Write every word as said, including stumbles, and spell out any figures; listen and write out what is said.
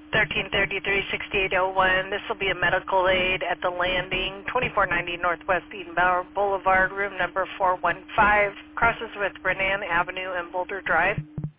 thirteen thirty-three, sixty-eight oh one. This will be a medical aid at the landing, twenty-four ninety Northwest Edenbauer Boulevard, room number four one five, crosses with Renan Avenue and Boulder Drive.